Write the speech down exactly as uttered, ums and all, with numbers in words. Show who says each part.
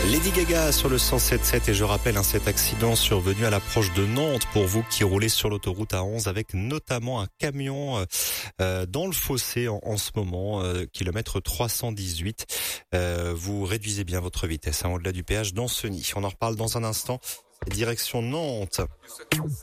Speaker 1: Lady Gaga sur le cent sept sept et je rappelle hein, cet accident survenu à l'approche de Nantes pour vous qui roulez sur l'autoroute A onze avec notamment un camion euh, dans le fossé en, en ce moment, euh, kilomètre trois cent dix-huit. Euh, vous réduisez bien votre vitesse hein, au-delà du péage d'Ancenis. On en reparle dans un instant. Direction Nantes.